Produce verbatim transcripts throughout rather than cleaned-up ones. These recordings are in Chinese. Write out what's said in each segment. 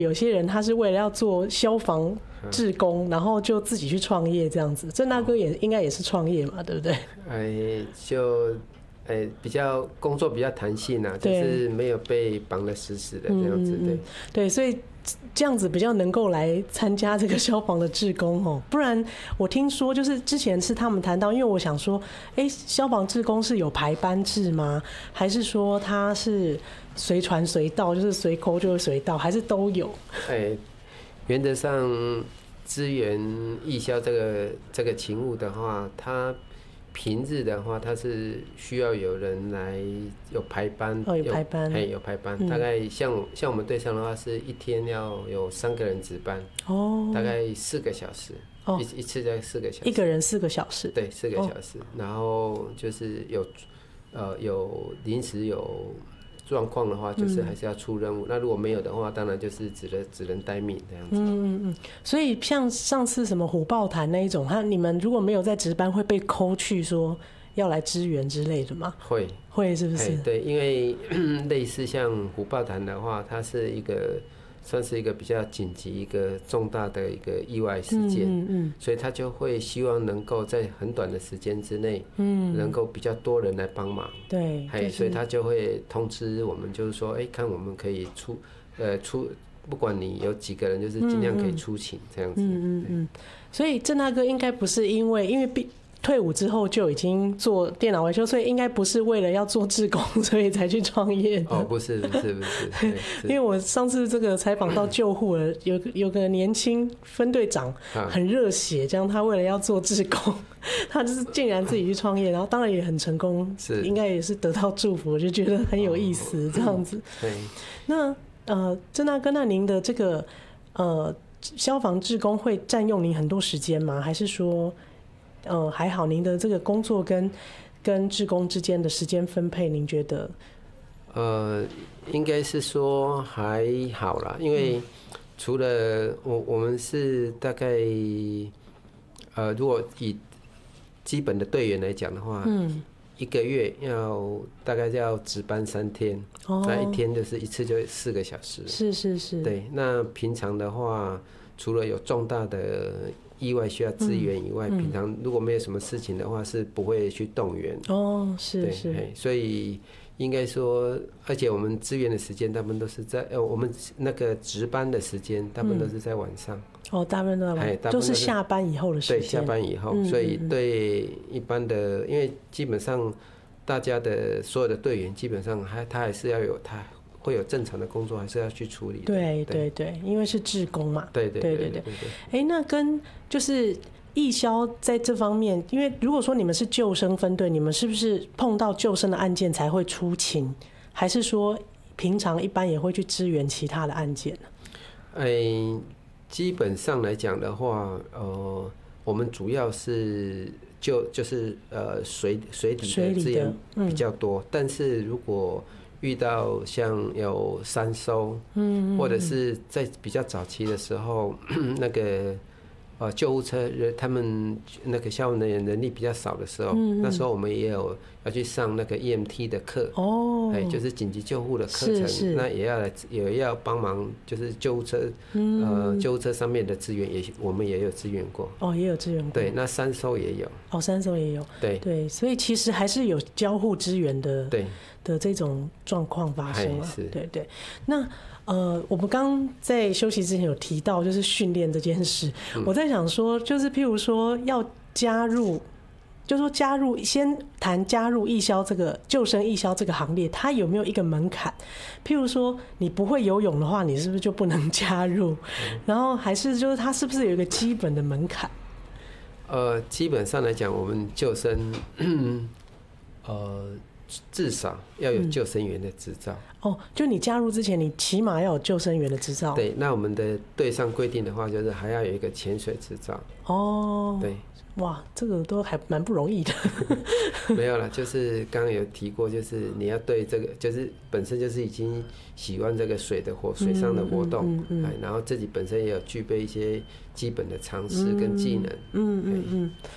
有些人他是为了要做消防志工，然后就自己去创业这样子。郑大哥也应该也是创业嘛，对不对？ 哎，就哎比较工作比较弹性啊，就是没有被绑得死死的这样子，对、嗯嗯、 对，所以这样子比较能够来参加这个消防的志工哦。不然我听说就是之前是他们谈到，因为我想说，哎，消防志工是有排班制吗？还是说他是随传随到，就是随扣就随到，还是都有？ 哎，原则上支援义消这个这个勤务的话，它平日的话，它是需要有人来有排班， 哦，有排班， 哎，有排班。嗯、大概像像我们队上的话，是一天要有三个人值班，哦，大概四个小时，哦、一一次在四个小时， 一个人四个小时， 对，四个小时。哦、然后就是有呃有临时有状况的话，就是还是要出任务。嗯、那如果没有的话，当然就是只能只能待命这样子。 嗯嗯嗯。所以像上次什么虎豹潭那一种，他你们如果没有在值班，会被扣去说要来支援之类的吗？ 会会是不是？ 对，因为类似像虎豹潭的话，它是一个算是一个比较紧急、一个重大的一个意外事件，嗯嗯嗯，所以他就会希望能够在很短的时间之内，嗯，能够比较多人来帮忙， 对， 就是、所以他就会通知我们，就是说，哎、欸，看我们可以出，呃，出，不管你有几个人，就是尽量可以出勤这样子，嗯嗯嗯。 所以郑大哥应该不是因为因为必。退伍之后就已经做电脑维修，所以应该不是为了要做志工，所以才去创业的。 哦，不是，不是，不是。 因为我上次这个采访到救护了，有有个年轻分队长很热血，这样他为了要做志工，他就是竟然自己去创业，然后当然也很成功，是应该也是得到祝福，我就觉得很有意思这样子。 对。 那呃，郑大哥，那您的这个呃消防志工会占用您很多时间吗？还是说？呃，还好，您的这个工作跟跟志工之间的时间分配，您觉得？ 呃，应该是说还好啦，因为除了我我们是大概，呃，如果以基本的队员来讲的话，嗯，一个月要大概要值班三天，哦，那一天就是一次就四个小时， 是是是， 对。那平常的话，除了有重大的意外需要支援以外，嗯嗯、平常如果没有什么事情的话，是不会去动员。 哦，是是。 所以应该说，而且我们支援的时间大部分都是在呃，我们那个值班的时间大部分都是在晚上。嗯、 哦，大部分都在晚上，都是下班以后的时间。 对，下班以后，嗯、所以对一般的，因为基本上大家的所有的队员，基本上还他还是要有他。会有正常的工作，还是要去处理的。 对对对，因为是志工嘛。 对对对对对。 哎，那跟就是义消在这方面，因为如果说你们是救生分队，你们是不是碰到救生的案件才会出勤，还是说平常一般也会去支援其他的案件呢？ 哎，基本上来讲的话，呃，我们主要是就就是呃水水底的资源比较多，嗯、但是如果遇到像有山搜，嗯，或者是在比较早期的时候，那个呃救护车他们那个消防人员人力比较少的时候，嗯、那时候我们也有要去上那个 E M T 的课，哦，哎，就是紧急救护的课程，那也要来也要帮忙，就是救护车，嗯、呃救护车上面的资源也我们也有支援过， 哦，也有支援过， 对，那山搜也有， 哦，山搜也有， 对对，所以其实还是有交互支援的， 对。 的这种状况发生了，对对。那呃，我们刚在休息之前有提到，就是训练这件事。嗯、我在想说，就是譬如说要加入，就说加入，先谈加入义消这个救生义消这个行列，它有没有一个门槛？譬如说，你不会游泳的话，你是不是就不能加入？嗯、然后还是就是它是不是有一个基本的门槛？ 呃，基本上来讲，我们救生，呃。至少要有救生员的执照、 嗯、哦，就你加入之前，你起码要有救生员的执照。 对，那我们的队上规定的话，就是还要有一个潜水执照。 哦， 对， 哇，这个都还蛮不容易的。 没有啦，就是刚刚有提过，就是你要对这个，就是本身就是已经喜欢这个水的活，水上的活动，嗯嗯嗯、然后自己本身也有具备一些基本的常识跟技能。 嗯嗯嗯。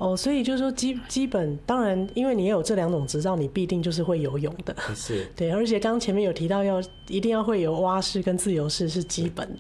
哦，所以就是说基基本，当然，因为你也有这两种执照，你必定就是会游泳的。 是。 对，而且刚刚前面有提到要一定要会有蛙式跟自由式是基本